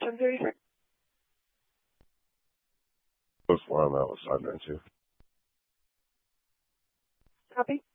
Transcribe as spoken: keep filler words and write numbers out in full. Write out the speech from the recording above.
ten thirty-three. That's where I'm at with five nine two. Copy.